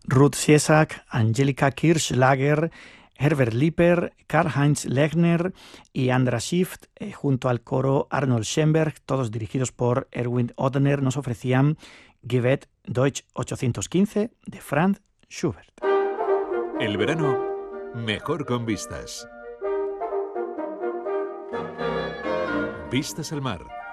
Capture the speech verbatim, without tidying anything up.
Ruth Siesak, Angelika Kirchlager, Herbert Liper, Karl-Heinz Lechner y Andra Schiff, eh, junto al coro Arnold Schoenberg, todos dirigidos por Erwin Ottner, nos ofrecían Gevet Deutsch ochocientos quince de Franz Schubert. El verano, mejor con vistas. Vistas al mar.